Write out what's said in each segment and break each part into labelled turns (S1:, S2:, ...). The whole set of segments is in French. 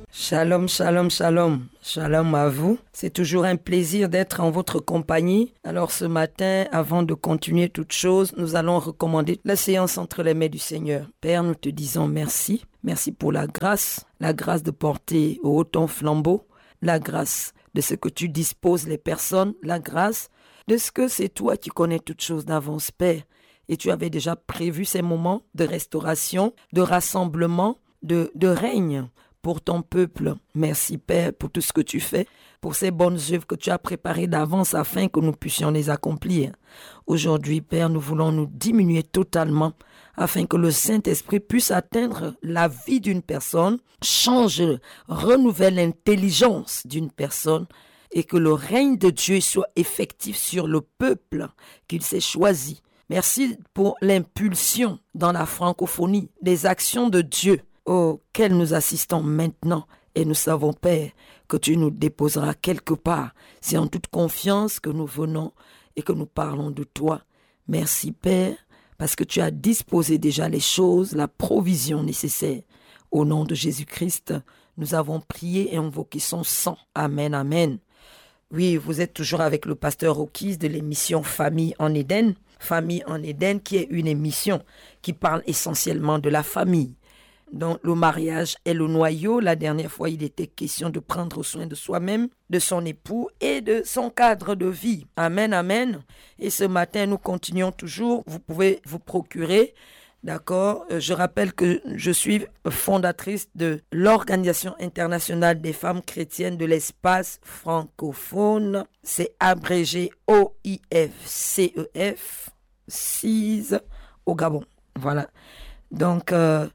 S1: Shalom, shalom, shalom. Shalom à vous. C'est toujours un plaisir d'être en votre compagnie. Alors ce matin, avant de continuer toute chose, nous allons recommander la séance entre les mains du Seigneur. Père, nous te disons merci. Merci pour la grâce de porter au haut ton flambeau, la grâce de ce que tu disposes les personnes, la grâce de ce que c'est toi qui connais toutes choses d'avance, Père. Et tu avais déjà prévu ces moments de restauration, de rassemblement, de règne pour ton peuple. Merci Père pour tout ce que tu fais, pour ces bonnes œuvres que tu as préparées d'avance afin que nous puissions les accomplir. Aujourd'hui Père, nous voulons nous diminuer totalement afin que le Saint-Esprit puisse atteindre la vie d'une personne, change, renouvelle l'intelligence d'une personne et que le règne de Dieu soit effectif sur le peuple qu'il s'est choisi. Merci pour l'impulsion dans la francophonie des actions de Dieu auxquelles nous assistons maintenant. Et nous savons, Père, que tu nous déposeras quelque part. C'est en toute confiance que nous venons et que nous parlons de toi. Merci, Père, parce que tu as disposé déjà les choses, la provision nécessaire. Au nom de Jésus-Christ, nous avons prié et invoqué son sang. Amen, amen. Oui, vous êtes toujours avec le pasteur Okis de l'émission Famille en Éden. Famille en Éden qui est une émission qui parle essentiellement de la famille. Donc le mariage est le noyau. La dernière fois, il était question de prendre soin de soi-même, de son époux et de son cadre de vie. Amen, amen. Et ce matin, nous continuons toujours. Vous pouvez vous procurer, d'accord. Je rappelle que je suis fondatrice de l'Organisation internationale des femmes chrétiennes de l'espace francophone. C'est abrégé OIFCEF, 6 au Gabon. Voilà. Donc,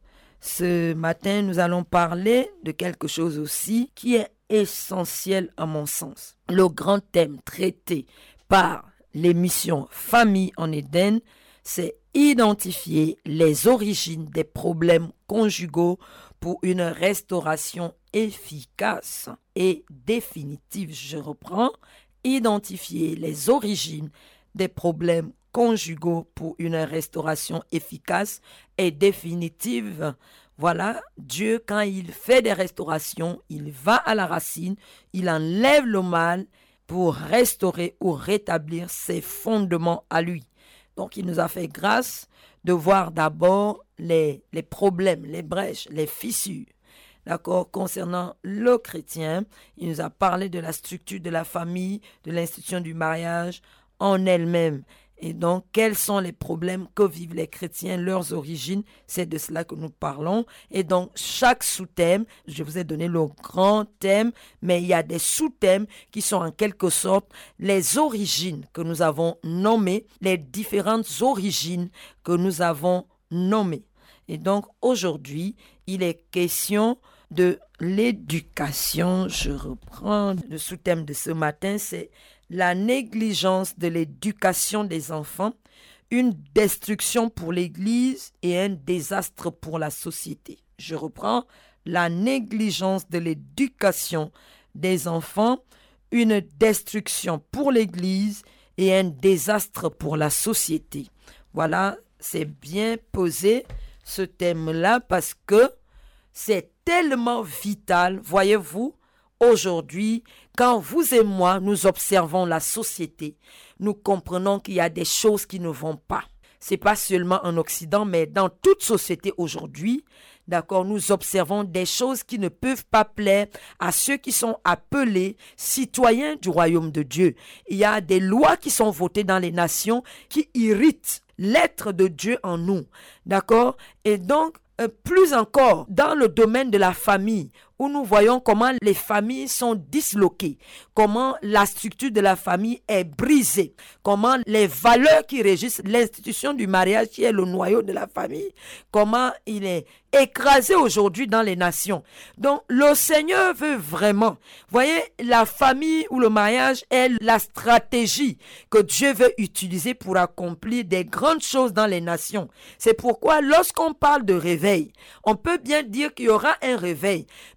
S1: ce matin, nous allons parler de quelque chose aussi qui est essentiel à mon sens. Le grand thème traité par l'émission Famille en Éden, c'est identifier les origines des problèmes conjugaux pour une restauration efficace et définitive. Je reprends, identifier les origines des problèmes conjugaux pour une restauration efficace et définitive. Voilà, Dieu, quand il fait des restaurations, il va à la racine, il enlève le mal pour restaurer ou rétablir ses fondements à lui. Donc, il nous a fait grâce de voir d'abord les problèmes, les brèches, les fissures. D'accord, concernant le chrétien, il nous a parlé de la structure de la famille, de l'institution du mariage en elle-même. Et donc, quels sont les problèmes que vivent les chrétiens, leurs origines, c'est de cela que nous parlons. Et donc, chaque sous-thème, je vous ai donné le grand thème, mais il y a des sous-thèmes qui sont en quelque sorte les origines que nous avons nommées, les différentes origines que nous avons nommées. Et donc, aujourd'hui, il est question de l'éducation. Je reprends le sous-thème de ce matin, c'est la négligence de l'éducation des enfants, une destruction pour l'Église et un désastre pour la société. Je reprends, la négligence de l'éducation des enfants, une destruction pour l'Église et un désastre pour la société. Voilà, c'est bien posé ce thème-là parce que c'est tellement vital, voyez-vous. Aujourd'hui, quand vous et moi, nous observons la société, nous comprenons qu'il y a des choses qui ne vont pas. C'est pas seulement en Occident, mais dans toute société aujourd'hui, d'accord, nous observons des choses qui ne peuvent pas plaire à ceux qui sont appelés citoyens du royaume de Dieu. Il y a des lois qui sont votées dans les nations qui irritent l'être de Dieu en nous, d'accord? Et donc, plus encore dans le domaine de la famille, où nous voyons comment les familles sont disloquées, comment la structure de la famille est brisée, comment les valeurs qui régissent l'institution du mariage, qui est le noyau de la famille, comment il est écrasé aujourd'hui dans les nations. Donc, le Seigneur veut vraiment, voyez, la famille ou le mariage est la stratégie que Dieu veut utiliser pour accomplir des grandes choses dans les nations. C'est pourquoi lorsqu'on parle de réveil, on peut bien dire qu'il y aura un réveil,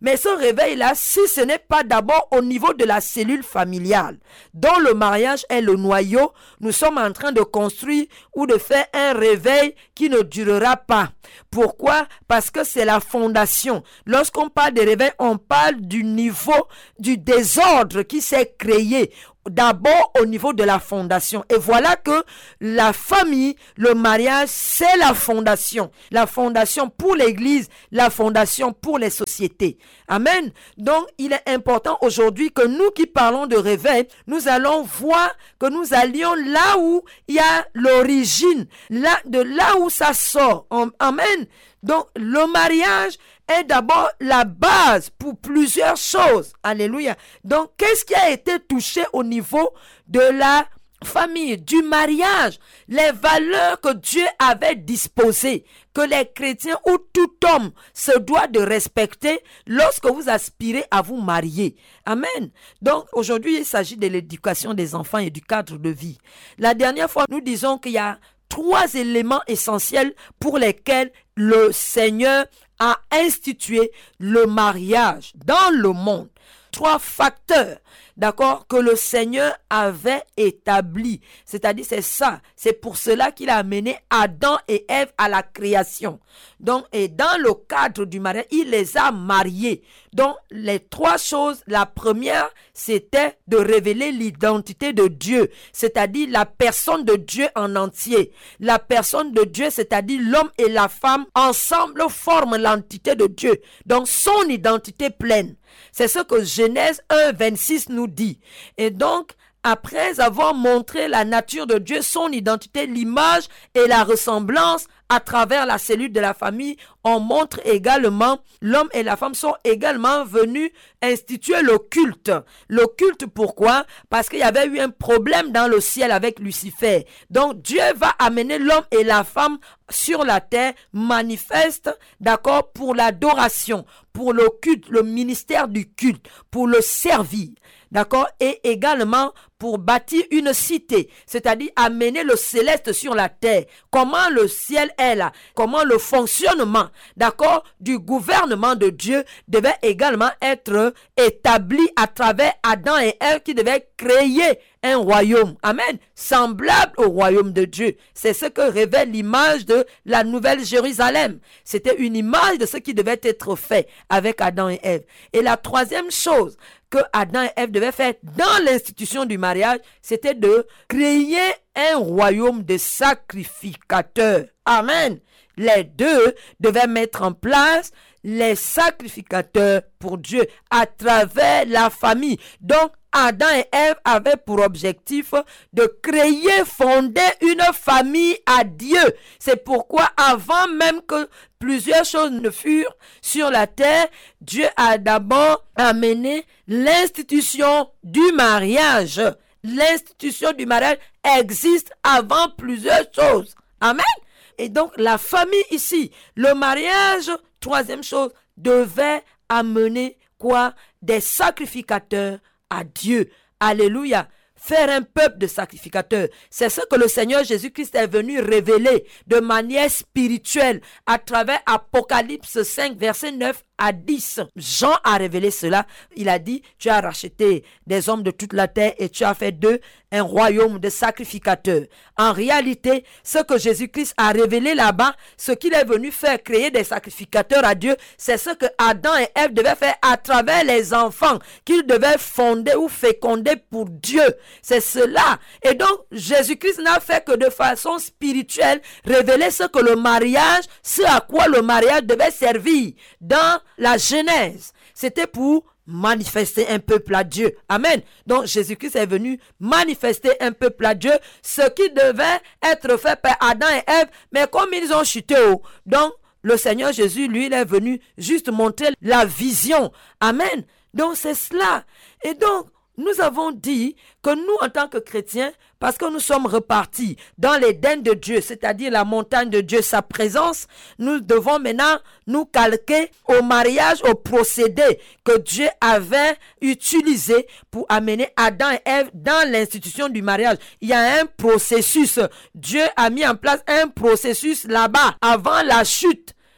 S1: Mais ce réveil-là, si ce n'est pas d'abord au niveau de la cellule familiale, dont le mariage est le noyau, nous sommes en train de construire ou de faire un réveil qui ne durera pas. Pourquoi? Parce que c'est la fondation. Lorsqu'on parle de réveil, on parle du niveau du désordre qui s'est créé d'abord au niveau de la fondation. Et voilà que la famille, le mariage, c'est la fondation. La fondation pour l'Église, la fondation pour les sociétés. Amen. Donc, il est important aujourd'hui que nous qui parlons de réveil, nous allons voir que nous allions là où il y a l'origine, de là où ça sort. Amen. Donc, le mariage est d'abord la base pour plusieurs choses. Alléluia. Donc, qu'est-ce qui a été touché au niveau de la famille, du mariage? Les valeurs que Dieu avait disposées, que les chrétiens ou tout homme se doit de respecter lorsque vous aspirez à vous marier. Amen. Donc, aujourd'hui, il s'agit de l'éducation des enfants et du cadre de vie. La dernière fois, nous disons qu'il y a 3 éléments essentiels pour lesquels le Seigneur a institué le mariage dans le monde. 3 facteurs, d'accord, que le Seigneur avait établis. C'est-à-dire, c'est ça. C'est pour cela qu'il a amené Adam et Ève à la création. Donc, et dans le cadre du mariage, il les a mariés. Donc, les 3 choses, la première, c'était de révéler l'identité de Dieu, c'est-à-dire la personne de Dieu en entier. La personne de Dieu, c'est-à-dire l'homme et la femme, ensemble forment l'entité de Dieu. Donc, son identité pleine. C'est ce que Genèse 1, 26 nous dit. Et donc, après avoir montré la nature de Dieu, son identité, l'image et la ressemblance à travers la cellule de la famille, on montre également, l'homme et la femme sont également venus instituer le culte. Le culte, pourquoi? Parce qu'il y avait eu un problème dans le ciel avec Lucifer. Donc Dieu va amener l'homme et la femme sur la terre, manifeste, d'accord, pour l'adoration, pour le culte, le ministère du culte, pour le servir. D'accord? Et également pour bâtir une cité, c'est-à-dire amener le céleste sur la terre. Comment le ciel est là, comment le fonctionnement, d'accord, du gouvernement de Dieu devait également être établi à travers Adam et Ève qui devaient créer un royaume, amen, semblable au royaume de Dieu. C'est ce que révèle l'image de la Nouvelle Jérusalem. C'était une image de ce qui devait être fait avec Adam et Ève. Et la troisième chose que Adam et Ève devaient faire dans l'institution du mariage, c'était de créer un royaume de sacrificateurs. Amen. Les deux devaient mettre en place les sacrificateurs pour Dieu à travers la famille. Donc, Adam et Ève avaient pour objectif de créer, fonder une famille à Dieu. C'est pourquoi avant même que plusieurs choses ne furent sur la terre, Dieu a d'abord amené l'institution du mariage. L'institution du mariage existe avant plusieurs choses. Amen. Et donc la famille ici, le mariage, troisième chose, devait amener quoi? Des sacrificateurs à Dieu. Alléluia. Faire un peuple de sacrificateurs. C'est ce que le Seigneur Jésus-Christ est venu révéler de manière spirituelle à travers Apocalypse 5, verset 9 à 10. Jean a révélé cela. Il a dit, tu as racheté des hommes de toute la terre et tu as fait d'eux un royaume de sacrificateurs. En réalité, ce que Jésus-Christ a révélé là-bas, ce qu'il est venu faire créer des sacrificateurs à Dieu, c'est ce que Adam et Ève devaient faire à travers les enfants qu'ils devaient fonder ou féconder pour Dieu. C'est cela. Et donc, Jésus-Christ n'a fait que de façon spirituelle révéler ce que le mariage, ce à quoi le mariage devait servir dans la Genèse. C'était pour manifester un peuple à Dieu. Amen. Donc Jésus-Christ est venu manifester un peuple à Dieu, ce qui devait être fait par Adam et Ève, mais comme ils ont chuté, donc le Seigneur Jésus, lui, il est venu juste montrer la vision. Amen. Donc c'est cela. Et donc, nous avons dit que nous, en tant que chrétiens, parce que nous sommes repartis dans l'Éden de Dieu, c'est-à-dire la montagne de Dieu, sa présence, nous devons maintenant nous calquer au mariage, au procédé que Dieu avait utilisé pour amener Adam et Ève dans l'institution du mariage. Il y a un processus. Dieu a mis en place un processus là-bas, avant la chute.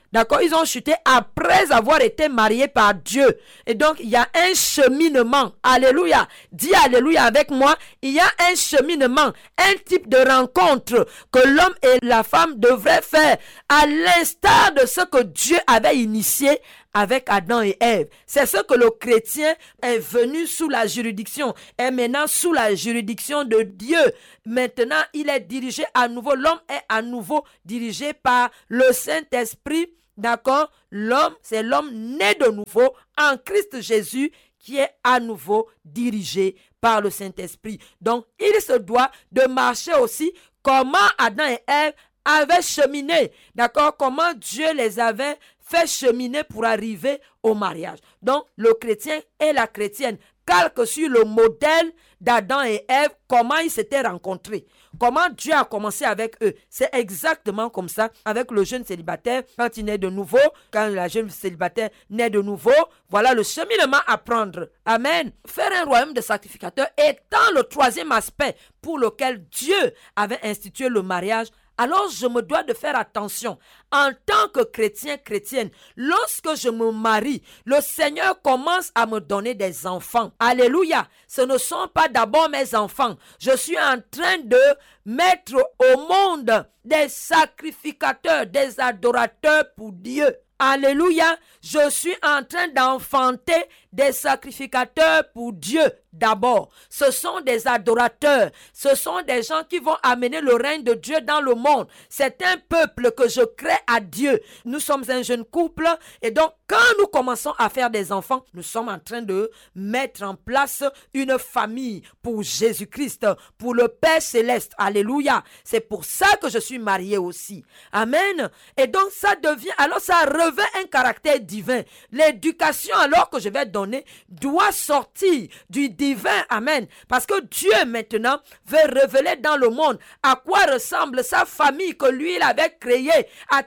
S1: D'accord, ils ont chuté après avoir été mariés par Dieu. Et donc, il y a un cheminement. Alléluia. Dis alléluia avec moi. Il y a un cheminement, un type de rencontre que l'homme et la femme devraient faire à l'instar de ce que Dieu avait initié avec Adam et Ève. C'est ce que le chrétien est venu sous la juridiction, est maintenant sous la juridiction de Dieu. Maintenant, il est dirigé à nouveau, l'homme est à nouveau dirigé par le Saint-Esprit. D'accord? L'homme, c'est l'homme né de nouveau en Christ Jésus qui est à nouveau dirigé par le Saint-Esprit. Donc, il se doit de marcher aussi comment Adam et Ève avaient cheminé. D'accord? Comment Dieu les avait fait cheminer pour arriver au mariage. Donc, le chrétien et la chrétienne calquent sur le modèle d'Adam et Ève, comment ils s'étaient rencontrés. Comment Dieu a commencé avec eux. C'est exactement comme ça avec le jeune célibataire quand il naît de nouveau, quand la jeune célibataire naît de nouveau. Voilà le cheminement à prendre. Amen. Faire un royaume de sacrificateurs étant le troisième aspect pour lequel Dieu avait institué le mariage. Alors je me dois de faire attention. En tant que chrétien, chrétienne, lorsque je me marie, le Seigneur commence à me donner des enfants. Alléluia. Ce ne sont pas d'abord mes enfants. Je suis en train de mettre au monde des sacrificateurs, des adorateurs pour Dieu. Alléluia. Je suis en train d'enfanter des sacrificateurs pour Dieu d'abord. Ce sont des adorateurs. Ce sont des gens qui vont amener le règne de Dieu dans le monde. C'est un peuple que je crée à Dieu. Nous sommes un jeune couple et donc quand nous commençons à faire des enfants, nous sommes en train de mettre en place une famille pour Jésus-Christ, pour le Père Céleste. Alléluia. C'est pour ça que je suis marié aussi. Amen. Et donc ça devient, alors ça revêt un caractère divin. L'éducation alors que je vais donner doit sortir du divin. Amen. Parce que Dieu maintenant veut révéler dans le monde à quoi ressemble sa famille que lui il avait créée à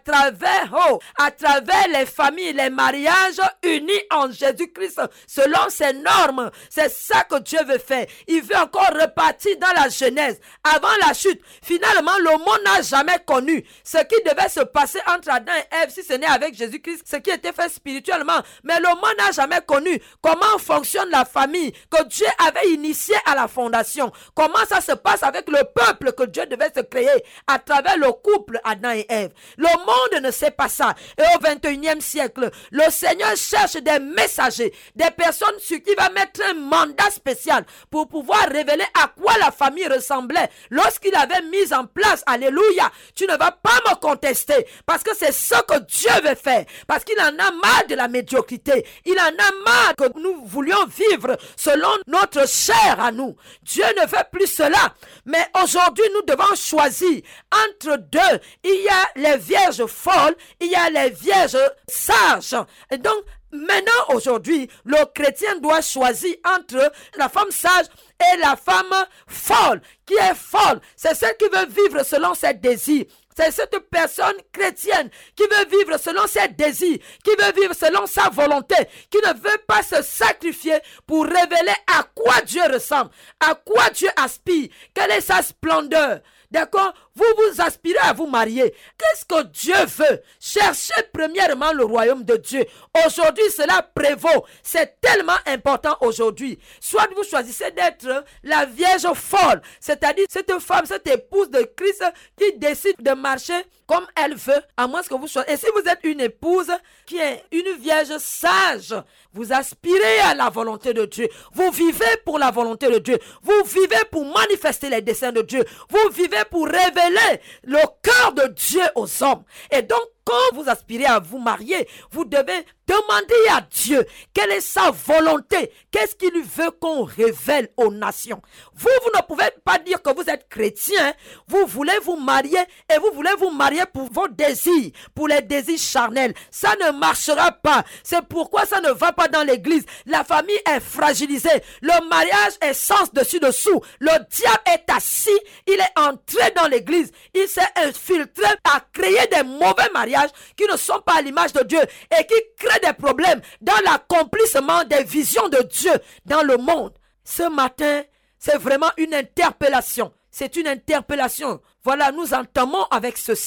S1: travers les familles, les mariages unis en Jésus-Christ selon ses normes. C'est ça que Dieu veut faire. Il veut encore repartir dans la Genèse avant la chute. Finalement, le monde n'a jamais connu ce qui devait se passer entre Adam et Ève si ce n'est avec Jésus-Christ, ce qui était fait spirituellement. Mais le monde n'a jamais connu comment fonctionne la famille que Dieu avait initiée à la fondation. Comment ça se passe avec le peuple que Dieu devait se créer à travers le couple Adam et Ève. Le monde ne sait pas ça. Et au 21e siècle, le Seigneur cherche des messagers, des personnes sur qui il va mettre un mandat spécial pour pouvoir révéler à quoi la famille ressemblait lorsqu'il avait mis en place. Alléluia. Tu ne vas pas me contester parce que c'est ce que Dieu veut faire. Parce qu'il en a marre de la médiocrité. Il en a marre que nous voulions vivre selon notre chair à nous. Dieu ne veut plus cela. Mais aujourd'hui, nous devons choisir entre deux. Il y a les vierges folles, il y a les vierges sages. Et donc, maintenant, aujourd'hui, le chrétien doit choisir entre la femme sage et la femme folle. Qui est folle? C'est celle qui veut vivre selon ses désirs. C'est cette personne chrétienne qui veut vivre selon ses désirs, qui veut vivre selon sa volonté, qui ne veut pas se sacrifier pour révéler à quoi Dieu ressemble, à quoi Dieu aspire, quelle est sa splendeur. D'accord? Vous vous aspirez à vous marier. Qu'est-ce que Dieu veut? Cherchez premièrement le royaume de Dieu. Aujourd'hui, cela prévaut. C'est tellement important aujourd'hui. Soit vous choisissez d'être la vierge folle, c'est-à-dire cette femme, cette épouse de Christ qui décide de marcher comme elle veut, à moins que vous choisissez. Et si vous êtes une épouse qui est une vierge sage, vous aspirez à la volonté de Dieu. Vous vivez pour la volonté de Dieu. Vous vivez pour manifester les desseins de Dieu. Vous vivez pour révéler le cœur de Dieu aux hommes. Et donc, quand vous aspirez à vous marier, vous devez demander à Dieu quelle est sa volonté. Qu'est-ce qu'il veut qu'on révèle aux nations? Vous ne pouvez pas dire que vous êtes chrétien. Vous voulez vous marier et vous voulez vous marier pour vos désirs, pour les désirs charnels. Ça ne marchera pas. C'est pourquoi ça ne va pas dans l'église. La famille est fragilisée. Le mariage est sens dessus-dessous. Le diable est assis. Il est entré dans l'église. Il s'est infiltré à créer des mauvais mariages qui ne sont pas à l'image de Dieu et qui créent des problèmes dans l'accomplissement des visions de Dieu dans le monde. Ce matin, c'est vraiment une interpellation. C'est une interpellation. Voilà, nous entamons avec ceci.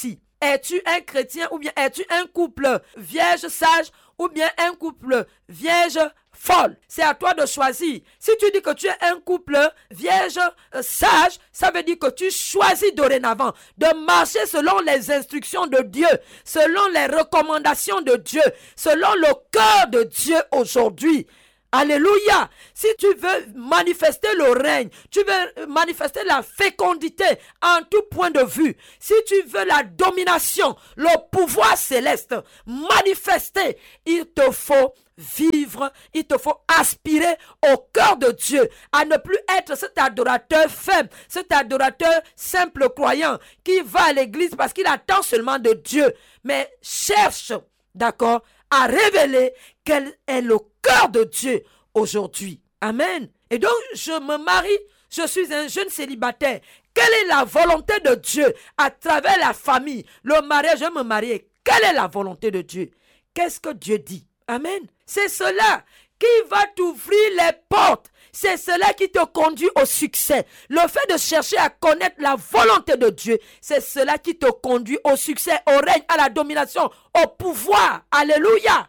S1: es-tu un chrétien ou bien es-tu un couple vierge sage ou bien un couple vierge folle? C'est à toi de choisir. Si tu dis que tu es un couple vierge sage, ça veut dire que tu choisis dorénavant de marcher selon les instructions de Dieu, selon les recommandations de Dieu, selon le cœur de Dieu aujourd'hui. Alléluia. Si tu veux manifester le règne, tu veux manifester la fécondité en tout point de vue, si tu veux la domination, le pouvoir céleste manifester, il te faut vivre, il te faut aspirer au cœur de Dieu, à ne plus être cet adorateur faible, cet adorateur simple croyant qui va à l'église parce qu'il attend seulement de Dieu, mais cherche, d'accord, à révéler quel est le cœur de Dieu aujourd'hui. Amen. Et donc, je me marie, je suis un jeune célibataire. Quelle est la volonté de Dieu à travers la famille, le mariage, je me marie. Quelle est la volonté de Dieu? Qu'est-ce que Dieu dit? Amen. C'est cela qui va t'ouvrir les portes. C'est cela qui te conduit au succès. Le fait de chercher à connaître la volonté de Dieu, c'est cela qui te conduit au succès, au règne, à la domination, au pouvoir. Alléluia.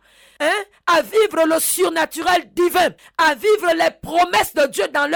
S1: À vivre le surnaturel divin, à vivre les promesses de Dieu dans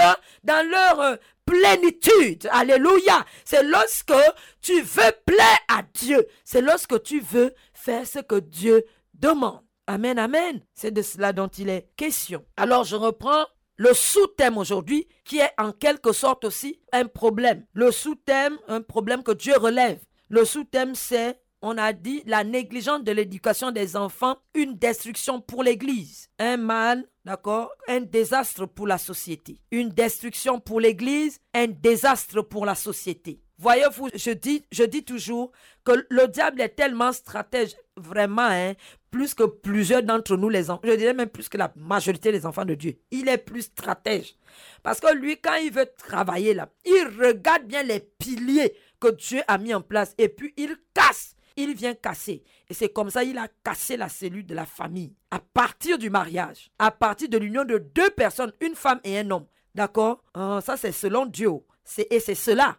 S1: leur plénitude. Alléluia. C'est lorsque tu veux plaire à Dieu. C'est lorsque tu veux faire ce que Dieu demande. Amen, amen. C'est de cela dont il est question. Alors je reprends le sous-thème aujourd'hui qui est en quelque sorte aussi un problème. Le sous-thème, un problème que Dieu relève. Le sous-thème c'est, on a dit, la négligence de l'éducation des enfants, une destruction pour l'Église. Un mal, d'accord, un désastre pour la société. Une destruction pour l'Église, un désastre pour la société. Voyez-vous, je dis toujours que le diable est tellement stratège, vraiment, plus que plusieurs d'entre nous les enfants, je dirais même plus que la majorité des enfants de Dieu. Il est plus stratège. Parce que lui, quand il veut travailler là, il regarde bien les piliers que Dieu a mis en place et puis il casse. Il vient casser. Et c'est comme ça qu'il a cassé la cellule de la famille. À partir du mariage, à partir de l'union de deux personnes, une femme et un homme. D'accord? Ça, c'est selon Dieu. C'est cela.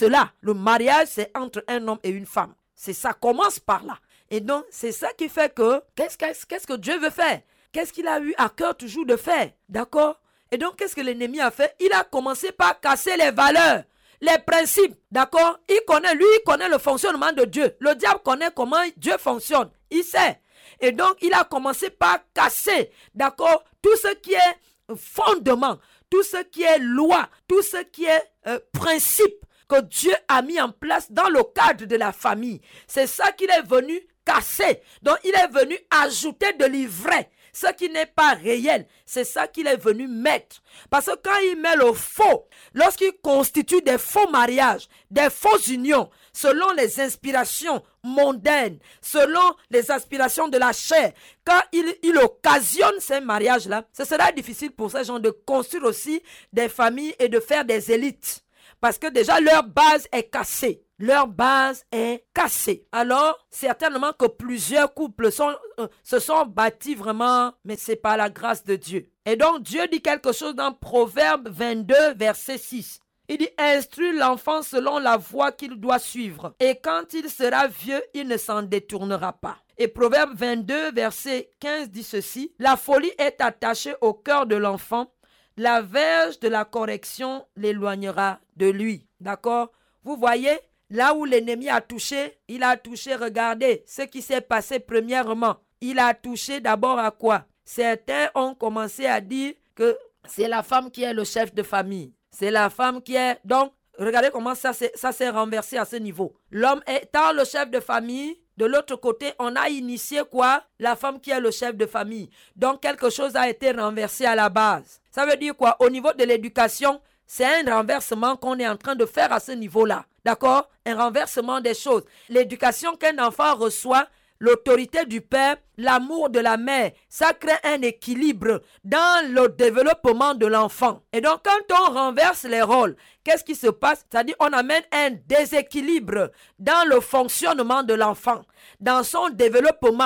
S1: Le mariage, c'est entre un homme et une femme. Ça commence par là. Et donc, c'est ça qui fait que, qu'est-ce que Dieu veut faire? Qu'est-ce qu'il a eu à cœur toujours de faire? D'accord? Et donc, qu'est-ce que l'ennemi a fait? Il a commencé par casser les valeurs, les principes. D'accord? Il connaît le fonctionnement de Dieu. Le diable connaît comment Dieu fonctionne. Il sait. Et donc, il a commencé par casser, d'accord, tout ce qui est fondement, tout ce qui est loi, tout ce qui est principe que Dieu a mis en place dans le cadre de la famille. C'est ça qu'il est venu casser. Donc, il est venu ajouter de l'ivraie. Ce qui n'est pas réel, c'est ça qu'il est venu mettre. Parce que quand il met le faux, lorsqu'il constitue des faux mariages, des fausses unions, selon les inspirations mondaines, selon les aspirations de la chair, quand il occasionne ces mariages-là, ce sera difficile pour ces gens de construire aussi des familles et de faire des élites. Parce que déjà leur base est cassée. Leur base est cassée. Alors, certainement que plusieurs couples se sont bâtis vraiment, mais c'est par la grâce de Dieu. Et donc, Dieu dit quelque chose dans Proverbe 22, verset 6. Il dit, instruis l'enfant selon la voie qu'il doit suivre. Et quand il sera vieux, il ne s'en détournera pas. Et Proverbe 22, verset 15 dit ceci. La folie est attachée au cœur de l'enfant. La verge de la correction l'éloignera de lui. D'accord? Vous voyez? Là où l'ennemi a touché, il a touché, regardez, ce qui s'est passé premièrement. Il a touché d'abord à quoi? Certains ont commencé à dire que c'est la femme qui est le chef de famille. C'est la femme qui est... Donc, regardez comment ça s'est renversé à ce niveau. L'homme étant le chef de famille, de l'autre côté, on a initié quoi? La femme qui est le chef de famille. Donc, quelque chose a été renversé à la base. Ça veut dire quoi? Au niveau de l'éducation, c'est un renversement qu'on est en train de faire à ce niveau-là. D'accord? Un renversement des choses. L'éducation qu'un enfant reçoit, l'autorité du père, l'amour de la mère, ça crée un équilibre dans le développement de l'enfant. Et donc, quand on renverse les rôles, qu'est-ce qui se passe? C'est-à-dire on amène un déséquilibre dans le fonctionnement de l'enfant, dans son développement.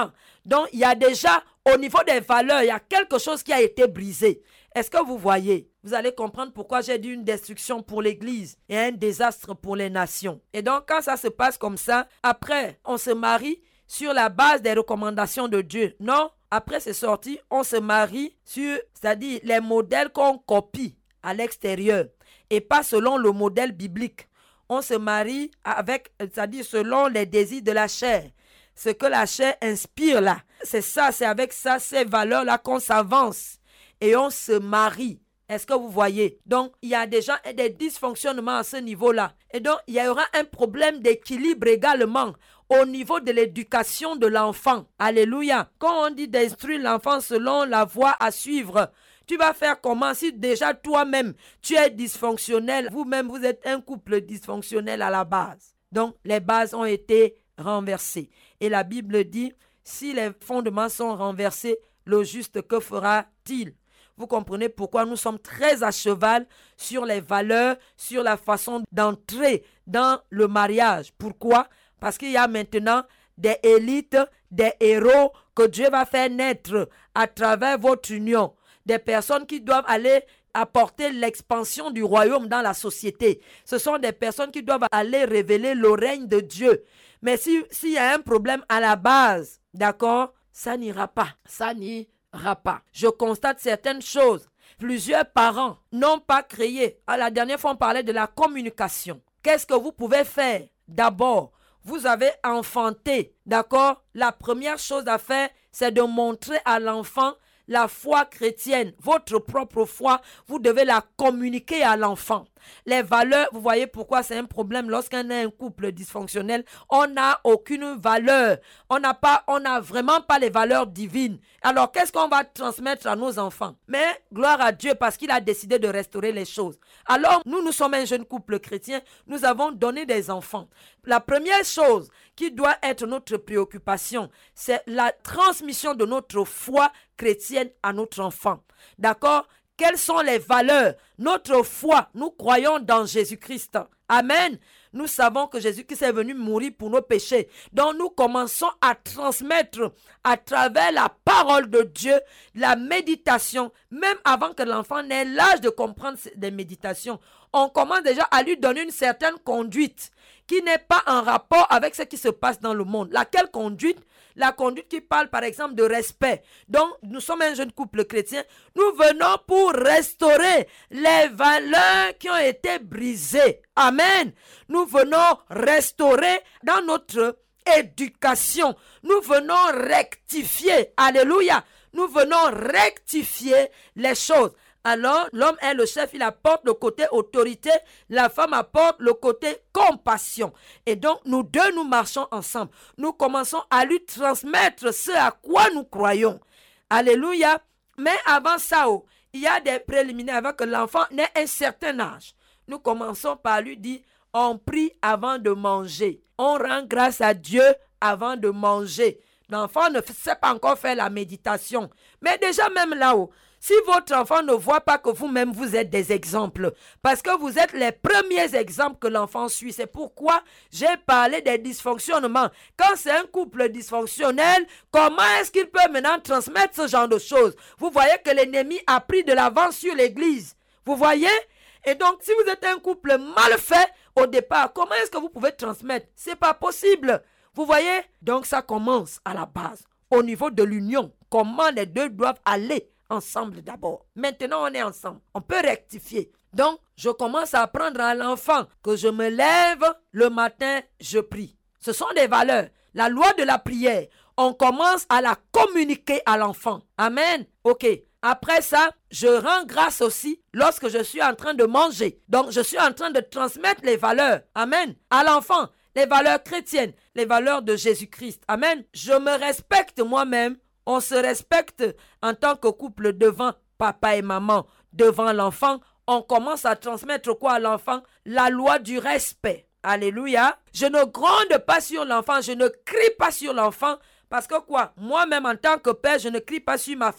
S1: Donc, il y a déjà, au niveau des valeurs, il y a quelque chose qui a été brisé. Est-ce que vous voyez? Vous allez comprendre pourquoi j'ai dit une destruction pour l'Église et un désastre pour les nations. Et donc, quand ça se passe comme ça, après, on se marie sur la base des recommandations de Dieu. Non, après c'est sorti, on se marie sur, c'est-à-dire les modèles qu'on copie à l'extérieur et pas selon le modèle biblique. On se marie avec, c'est-à-dire selon les désirs de la chair. Ce que la chair inspire là, c'est ça, c'est avec ça, ces valeurs-là qu'on s'avance et on se marie. Est-ce que vous voyez? Donc, il y a déjà des dysfonctionnements à ce niveau-là. Et donc, il y aura un problème d'équilibre également au niveau de l'éducation de l'enfant. Alléluia. Quand on dit d'instruire l'enfant selon la voie à suivre, tu vas faire comment si déjà toi-même, tu es dysfonctionnel? Vous-même, vous êtes un couple dysfonctionnel à la base. Donc, les bases ont été renversées. Et la Bible dit, si les fondements sont renversés, le juste, que fera-t-il? Vous comprenez pourquoi nous sommes très à cheval sur les valeurs, sur la façon d'entrer dans le mariage. Pourquoi? Parce qu'il y a maintenant des élites, des héros que Dieu va faire naître à travers votre union. Des personnes qui doivent aller apporter l'expansion du royaume dans la société. Ce sont des personnes qui doivent aller révéler le règne de Dieu. Mais s'il y a un problème à la base, d'accord, ça n'ira pas. Ça n'ira pas. Je constate certaines choses. Plusieurs parents n'ont pas créé. La dernière fois, on parlait de la communication. Qu'est-ce que vous pouvez faire? D'abord, vous avez enfanté, d'accord? La première chose à faire, c'est de montrer à l'enfant la foi chrétienne, votre propre foi, vous devez la communiquer à l'enfant. Les valeurs, vous voyez pourquoi c'est un problème lorsqu'on a un couple dysfonctionnel, on n'a aucune valeur, on n'a vraiment pas les valeurs divines. Alors qu'est-ce qu'on va transmettre à nos enfants? Mais gloire à Dieu parce qu'il a décidé de restaurer les choses. Alors nous sommes un jeune couple chrétien, nous avons donné des enfants. La première chose qui doit être notre préoccupation, c'est la transmission de notre foi chrétienne à notre enfant. D'accord? Quelles sont les valeurs? Notre foi, nous croyons dans Jésus-Christ. Amen. Nous savons que Jésus-Christ est venu mourir pour nos péchés. Donc nous commençons à transmettre à travers la parole de Dieu, la méditation, même avant que l'enfant n'ait l'âge de comprendre des méditations. On commence déjà à lui donner une certaine conduite qui n'est pas en rapport avec ce qui se passe dans le monde. Laquelle conduite? La conduite qui parle par exemple de respect. Donc nous sommes un jeune couple chrétien. Nous venons pour restaurer les valeurs qui ont été brisées. Amen. Nous venons restaurer dans notre éducation. Nous venons rectifier. Alléluia. Nous venons rectifier les choses. Alors, l'homme est le chef, il apporte le côté autorité, la femme apporte le côté compassion. Et donc, nous deux, nous marchons ensemble. Nous commençons à lui transmettre ce à quoi nous croyons. Alléluia. Mais avant ça, il y a des préliminaires avant que l'enfant n'ait un certain âge. Nous commençons par lui dire, on prie avant de manger. On rend grâce à Dieu avant de manger. L'enfant ne sait pas encore faire la méditation. Mais déjà même là-haut, si votre enfant ne voit pas que vous-même vous êtes des exemples, parce que vous êtes les premiers exemples que l'enfant suit, c'est pourquoi j'ai parlé des dysfonctionnements. Quand c'est un couple dysfonctionnel, comment est-ce qu'il peut maintenant transmettre ce genre de choses? Vous voyez que l'ennemi a pris de l'avance sur l'église. Vous voyez? Et donc, si vous êtes un couple mal fait au départ, comment est-ce que vous pouvez transmettre? C'est pas possible. Vous voyez? Donc, ça commence à la base, au niveau de l'union. Comment les deux doivent aller ensemble d'abord. Maintenant, on est ensemble. On peut rectifier. Donc, je commence à apprendre à l'enfant que je me lève le matin, je prie. Ce sont des valeurs. La loi de la prière, on commence à la communiquer à l'enfant. Amen. OK. Après ça, je rends grâce aussi lorsque je suis en train de manger. Donc, je suis en train de transmettre les valeurs. Amen. À l'enfant, les valeurs chrétiennes, les valeurs de Jésus-Christ. Amen. Je me respecte moi-même. On se respecte en tant que couple devant papa et maman, devant l'enfant. On commence à transmettre quoi à l'enfant? La loi du respect. Alléluia. Je ne gronde pas sur l'enfant, je ne crie pas sur l'enfant. Parce que quoi? Moi-même en tant que père, je ne crie pas sur ma femme.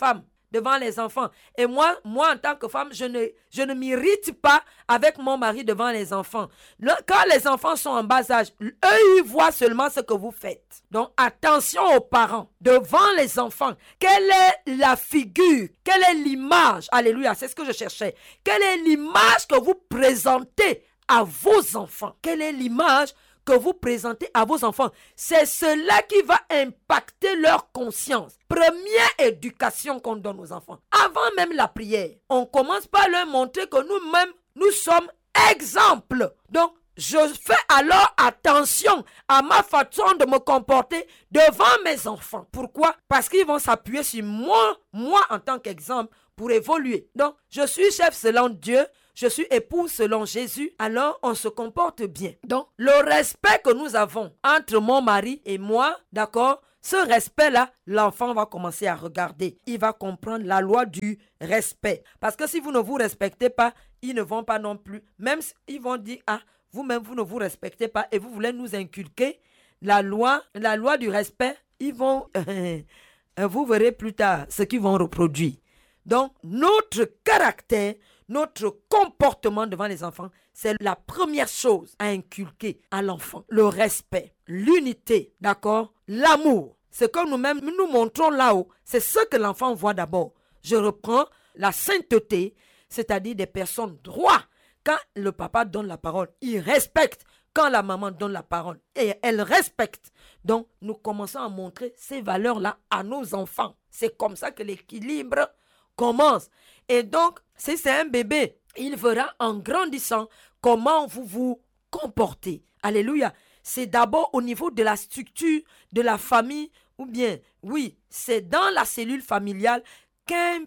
S1: devant les enfants. Et moi en tant que femme, je ne m'irrite pas avec mon mari devant les enfants. Quand les enfants sont en bas âge, eux, ils voient seulement ce que vous faites. Donc, attention aux parents. Devant les enfants, quelle est la figure? Quelle est l'image? Alléluia, c'est ce que je cherchais. Quelle est l'image que vous présentez à vos enfants? Quelle est l'image que vous présentez à vos enfants? C'est cela qui va impacter leur conscience. Première éducation qu'on donne aux enfants. Avant même la prière, on commence par leur montrer que nous-mêmes, nous sommes exemples. Donc, je fais alors attention à ma façon de me comporter devant mes enfants. Pourquoi? Parce qu'ils vont s'appuyer sur moi en tant qu'exemple pour évoluer. Donc, je suis chef selon Dieu, je suis épouse selon Jésus, alors on se comporte bien. Donc, le respect que nous avons entre mon mari et moi, d'accord, ce respect-là, l'enfant va commencer à regarder. Il va comprendre la loi du respect. Parce que si vous ne vous respectez pas, ils ne vont pas non plus. Même ils vont dire, ah, vous-même, vous ne vous respectez pas et vous voulez nous inculquer la loi du respect. Ils vont, vous verrez plus tard ce qu'ils vont reproduire. Donc, notre caractère, notre comportement devant les enfants, c'est la première chose à inculquer à l'enfant. Le respect, l'unité, d'accord? L'amour. Ce que nous-mêmes nous montrons là-haut, c'est ce que l'enfant voit d'abord. Je reprends la sainteté, c'est-à-dire des personnes droites. Quand le papa donne la parole, il respecte. Quand la maman donne la parole, et elle respecte. Donc, nous commençons à montrer ces valeurs-là à nos enfants. C'est comme ça que l'équilibre commence. Et donc, si c'est un bébé, il verra en grandissant comment vous vous comportez. Alléluia. C'est d'abord au niveau de la structure de la famille, ou bien, oui, c'est dans la cellule familiale qu'un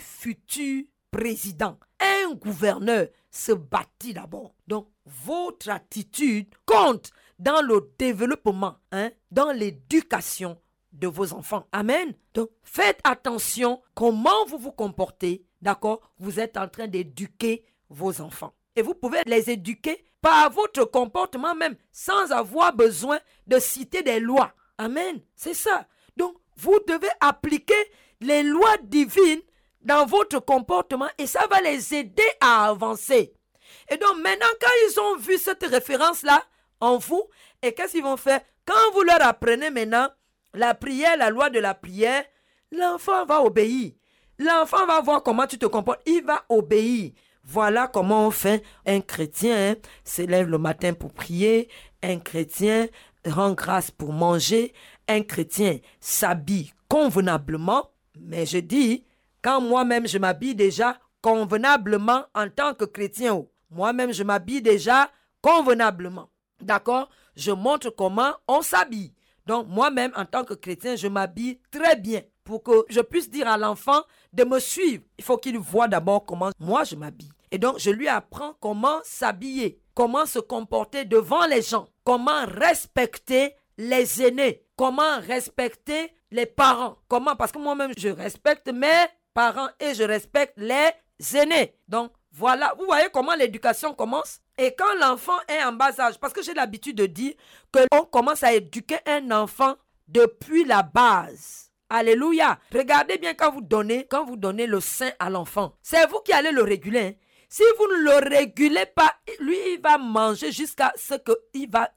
S1: futur président, un gouverneur se bâtit d'abord. Donc, votre attitude compte dans le développement, dans l'éducation de vos enfants. Amen. Donc, faites attention comment vous vous comportez. D'accord? Vous êtes en train d'éduquer vos enfants. Et vous pouvez les éduquer par votre comportement même, sans avoir besoin de citer des lois. Amen. C'est ça. Donc, vous devez appliquer les lois divines dans votre comportement et ça va les aider à avancer. Et donc, maintenant, quand ils ont vu cette référence-là en vous, et qu'est-ce qu'ils vont faire? Quand vous leur apprenez maintenant la prière, la loi de la prière, l'enfant va obéir. L'enfant va voir comment tu te comportes. Il va obéir. Voilà comment on fait. Un chrétien se lève le matin pour prier. Un chrétien rend grâce pour manger. Un chrétien s'habille convenablement. Mais je dis, quand moi-même je m'habille déjà convenablement en tant que chrétien, moi-même je m'habille déjà convenablement. D'accord? Je montre comment on s'habille. Donc moi-même en tant que chrétien, je m'habille très bien. Pour que je puisse dire à l'enfant de me suivre, il faut qu'il voit d'abord comment moi je m'habille. Et donc je lui apprends comment s'habiller, comment se comporter devant les gens, comment respecter les aînés, comment respecter les parents. Comment? Parce que moi-même je respecte mes parents et je respecte les aînés. Donc voilà, vous voyez comment l'éducation commence? Et quand l'enfant est en bas âge, parce que j'ai l'habitude de dire qu'on commence à éduquer un enfant depuis la base. Alléluia. Regardez bien quand vous donnez le sein à l'enfant. C'est vous qui allez le réguler. Hein. Si vous ne le régulez pas, lui, il va manger jusqu'à ce qu'il va,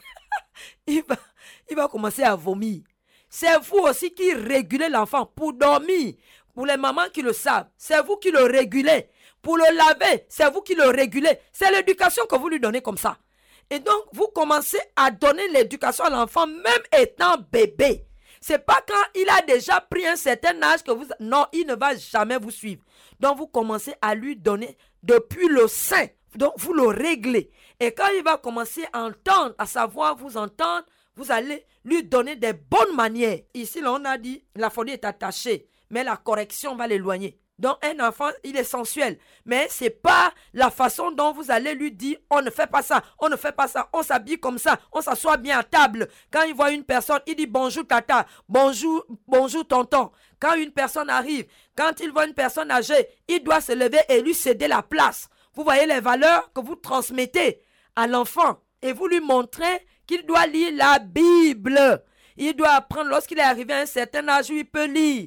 S1: il va commencer à vomir. C'est vous aussi qui régulez l'enfant pour dormir. Pour les mamans qui le savent, c'est vous qui le régulez. Pour le laver, c'est vous qui le régulez. C'est l'éducation que vous lui donnez comme ça. Et donc, vous commencez à donner l'éducation à l'enfant même étant bébé. C'est pas quand il a déjà pris un certain âge que vous... Non, il ne va jamais vous suivre. Donc, vous commencez à lui donner depuis le sein. Donc, vous le réglez. Et quand il va commencer à entendre, à savoir vous entendre, vous allez lui donner des bonnes manières. Ici, là, on a dit, la folie est attachée, mais la correction va l'éloigner. Donc, un enfant, il est sensuel. Mais ce n'est pas la façon dont vous allez lui dire, on ne fait pas ça, on ne fait pas ça, on s'habille comme ça, on s'assoit bien à table. Quand il voit une personne, il dit bonjour tata, bonjour tonton. Quand une personne arrive, quand il voit une personne âgée, il doit se lever et lui céder la place. Vous voyez les valeurs que vous transmettez à l'enfant. Et vous lui montrez qu'il doit lire la Bible. Il doit apprendre lorsqu'il est arrivé à un certain âge où il peut lire.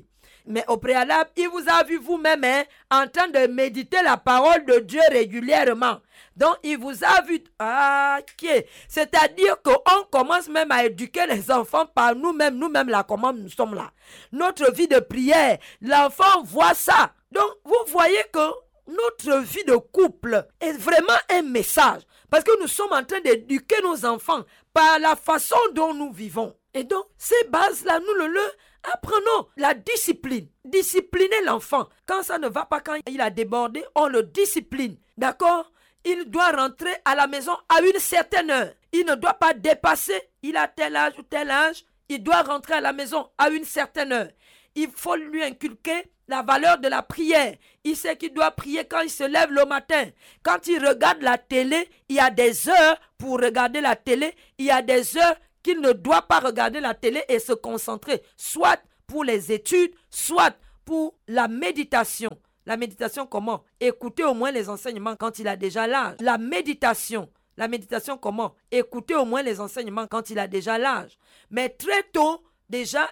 S1: Mais au préalable, il vous a vu vous-même en train de méditer la parole de Dieu régulièrement. Donc, il vous a vu. Ok. C'est-à-dire qu'on commence même à éduquer les enfants par nous-mêmes là, comment nous sommes là. Notre vie de prière, l'enfant voit ça. Donc, vous voyez que notre vie de couple est vraiment un message. Parce que nous sommes en train d'éduquer nos enfants par la façon dont nous vivons. Et donc, ces bases-là, nous le apprenons. La discipline. Discipliner l'enfant. Quand ça ne va pas, quand il a débordé, on le discipline. D'accord? Il doit rentrer à la maison à une certaine heure. Il ne doit pas dépasser. Il a tel âge ou tel âge. Il doit rentrer à la maison à une certaine heure. Il faut lui inculquer la valeur de la prière. Il sait qu'il doit prier quand il se lève le matin. Quand il regarde la télé, il y a des heures pour regarder la télé. Il y a des heures qu'il ne doit pas regarder la télé et se concentrer, soit pour les études, soit pour la méditation. La méditation comment? Écouter au moins les enseignements quand il a déjà l'âge. La méditation comment? Écouter au moins les enseignements quand il a déjà l'âge. Mais très tôt, déjà,